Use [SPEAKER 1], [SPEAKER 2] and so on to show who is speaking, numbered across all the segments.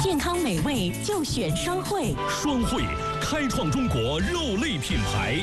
[SPEAKER 1] 健康美味就选双汇。
[SPEAKER 2] 双汇开创中国肉类品牌。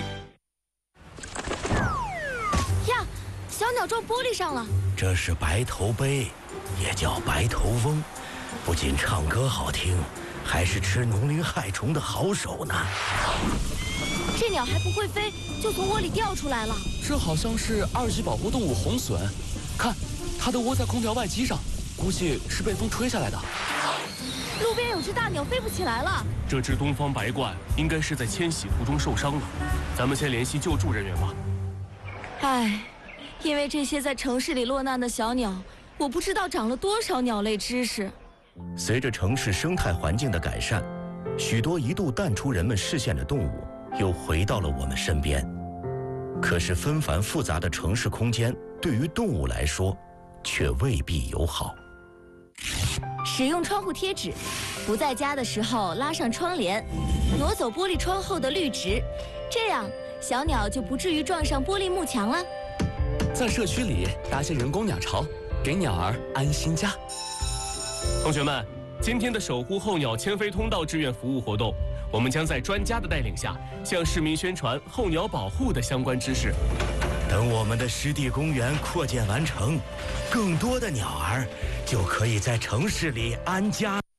[SPEAKER 3] 呀，小鸟撞玻璃上了。
[SPEAKER 4] 这是白头鹎，也叫白头翁，不仅唱歌好听，还是吃农林害虫的好手呢。
[SPEAKER 3] 这鸟还不会飞，就从窝里掉出来了。
[SPEAKER 5] 这好像是2级保护动物红隼，看，它的窝在空调外机上，估计是被风吹下来的。
[SPEAKER 3] 路边有只大鸟飞不起来了。
[SPEAKER 2] 这只东方白鹳应该是在迁徙途中受伤了，咱们先联系救助人员吧。
[SPEAKER 3] 唉，因为这些在城市里落难的小鸟，我不知道长了多少鸟类知识。
[SPEAKER 4] 随着城市生态环境的改善，许多一度淡出人们视线的动物又回到了我们身边。可是纷繁复杂的城市空间对于动物来说却未必友好。
[SPEAKER 3] 使用窗户贴纸，不在家的时候拉上窗帘，挪走玻璃窗后的绿植，这样小鸟就不至于撞上玻璃幕墙了。
[SPEAKER 5] 在社区里搭些人工鸟巢，给鸟儿安心家。
[SPEAKER 2] 同学们，今天的守护候鸟迁飞通道志愿服务活动，我们将在专家的带领下，向市民宣传候鸟保护的相关知识。
[SPEAKER 4] 等我们的湿地公园扩建完成，更多的鸟儿就可以在城市里安家。